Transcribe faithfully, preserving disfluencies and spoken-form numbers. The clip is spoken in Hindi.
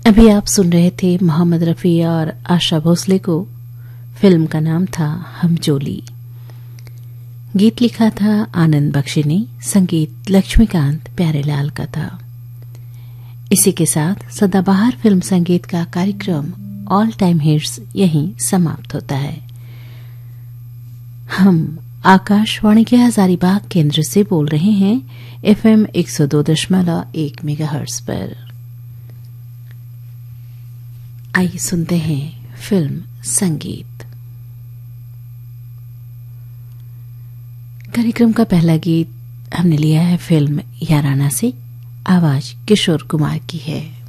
अभी आप सुन रहे थे मोहम्मद रफ़ी और आशा भोसले को। फिल्म का नाम था हम जोली। गीत लिखा था आनंद बख्शी ने, संगीत लक्ष्मीकांत प्यारेलाल का था। इसी के साथ सदाबहार फिल्म संगीत का कार्यक्रम ऑल टाइम हिट्स यहीं समाप्त होता है। हम आकाशवाणी के हजारीबाग केंद्र से बोल रहे हैं एफएम एक सौ दो दशमलव एक मेगाहर्ट्ज पर। आइए सुनते हैं फिल्म संगीत। कार्यक्रम का पहला गीत हमने लिया है फिल्म याराना से। आवाज किशोर कुमार की है।